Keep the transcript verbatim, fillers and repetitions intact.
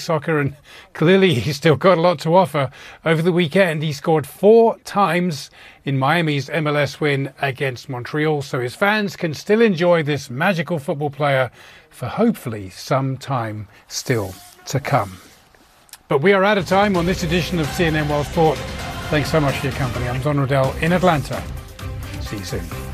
soccer, and clearly he's still got a lot to offer. Over the weekend, he scored four times in Miami's M L S win against Montreal, so his fans can still enjoy this magical football player for hopefully some time still to come. But we are out of time on this edition of C N N World Sport. Thanks so much for your company. I'm Don Riddell in Atlanta. See you soon.